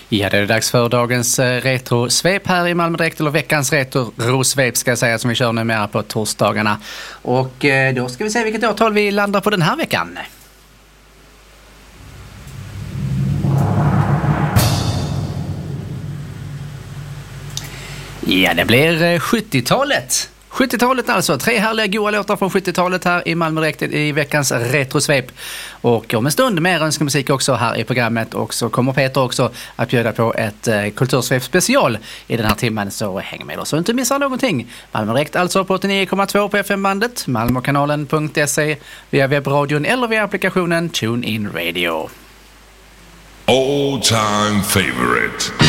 Ja, det är dags för dagens retrosvep här i Malmö Direkt, eller veckans retrosvep ska jag säga, som vi kör nu med på torsdagarna. Och då ska vi se vilket årtal vi landar på den här veckan. Ja, det blir 70-talet. 70-talet alltså, 3 härliga goa låtar från 70-talet här i Malmö Direkt i veckans retrosvep. Och om en stund mer önskemusik också här i programmet, och så kommer Peter också att bjuda på ett kultursvep special i den här timmen, så häng med oss och inte missa någonting. Malmö Direkt alltså på 89,2 på FM-bandet, malmokanalen.se, via webbradion eller via applikationen TuneIn Radio. All time favorite.